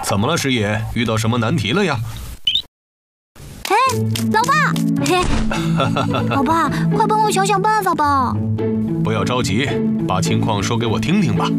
怎么了，师爷？遇到什么难题了呀？ 哎，老爸，嘿，老爸，快帮我想想办法吧！ 不要着急，把情况说给我听听吧。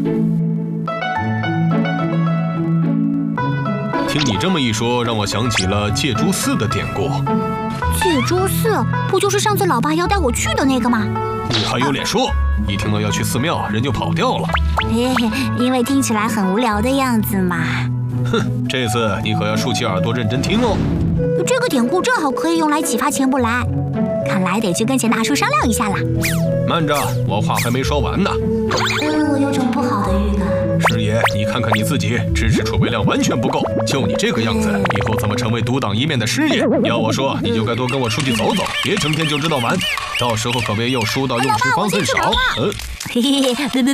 听你这么一说，让我想起了借猪寺的典故。 借猪寺不就是上次老爸要带我去的那个吗？ 你还有脸说？一听到要去寺庙，人就跑掉了。 嘿嘿，因为听起来很无聊的样子嘛。 哼，这次你可要竖起耳朵认真听哦。 这个典故正好可以用来启发钱不来，看来得去跟钱大叔商量一下了。 慢着，我话还没说完呢。 我有种不好的预感。 师爷，你看看你自己，知识储备量完全不够，就你这个样子，以后怎么成为独当一面的师爷？要我说，你就该多跟我出去走走，别成天就知道玩，到时候可别又输到用时方恨少。 嘿嘿嘿，别！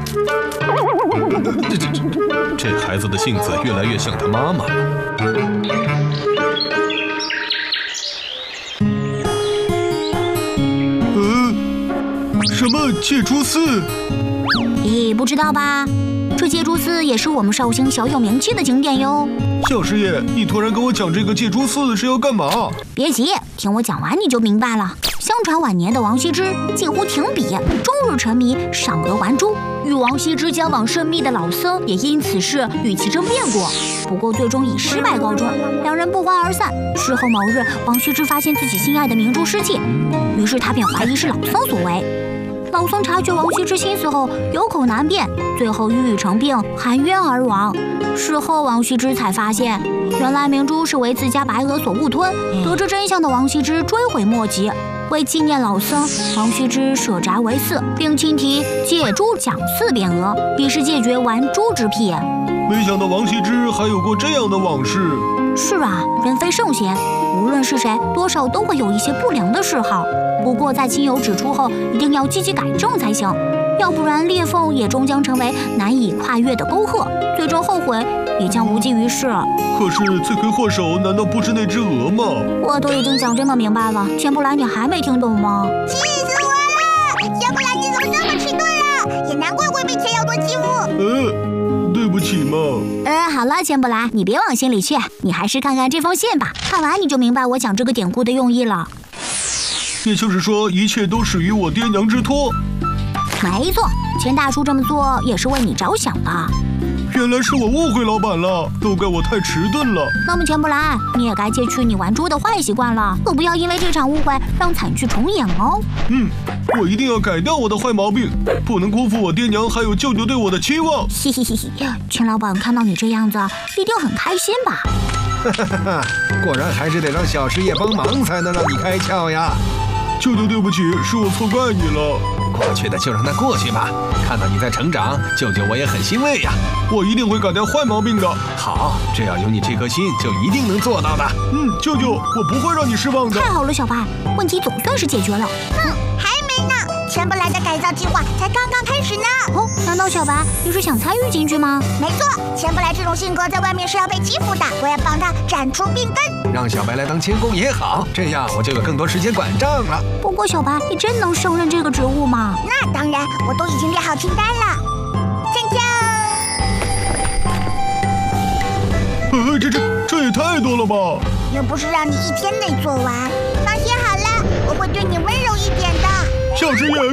这孩子的性子越来越像他妈妈了。什么借猪寺？ 咦，不知道吧？这借猪寺也是我们绍兴小有名气的景点哟。 小师爷，你突然跟我讲这个借猪寺是要干嘛？ 别急，听我讲完你就明白了。相传晚年的王羲之近乎停笔，终日沉迷赏鹅玩珠。与王羲之交往甚密的老僧也因此事与其争辩过，不过最终以失败告终，两人不欢而散。事后某日，王羲之发现自己心爱的明珠失窃，于是他便怀疑是老僧所为。老僧察觉王羲之心思后，有口难辩，最后郁郁成病，含冤而亡。事后，王羲之才发现，原来明珠是为自家白鹅所误吞。得知真相的王羲之追悔莫及。为纪念老僧，王羲之舍宅为寺，并亲题借猪讲寺匾额，以示戒绝玩珠之癖。 没想到王羲之还有过这样的往事。 是啊，人非圣贤，无论是谁，多少都会有一些不良的嗜好。不过在亲友指出后，一定要积极改正才行，要不然裂缝也终将成为难以跨越的沟壑，最终后悔也将无济于事。 可是罪魁祸首难道不是那只鹅吗？ 我都已经讲这么明白了，钱不来你还没听懂吗？ 气死我了！钱不来你怎么这么迟钝啊？也难怪会被钱妖多欺负。 对不起嘛。 好了，钱不来，你别往心里去，你还是看看这封信吧，看完你就明白我讲这个典故的用意了。 也就是说，一切都始于我爹娘之托。 没错，钱大叔这么做也是为你着想的。 原来是我误会老板了，都怪我太迟钝了。 那么钱不来，你也该戒去你玩猪的坏习惯了，可不要因为这场误会让惨剧重演哦。 我一定要改掉我的坏毛病，不能辜负我爹娘还有舅舅对我的期望。 嘿嘿嘿嘿，钱老板看到你这样子，一定很开心吧？ 果然还是得让小师爷帮忙才能让你开窍呀。 舅舅，对不起，是我错怪你了。 过去的就让它过去吧。看到你在成长，舅舅我也很欣慰呀。 我一定会改掉坏毛病的。 好，只要有你这颗心，就一定能做到的。 舅舅，我不会让你失望的。 太好了，小白，问题总算是解决了。 还没呢，钱不来的改造计划才刚刚开始呢。 哦，难道小白你是想参与进去吗？ 没错，钱不来这种性格在外面是要被欺负的，我要帮他斩除病根。 让小白来当监工也好，这样我就有更多时间管账了。 不过小白，你真能胜任这个职务吗？ 那当然，我都已经列好清单了。 这也太多了吧！ 又不是让你一天内做完。放心好了，我会对你温柔一点的。 小师爷。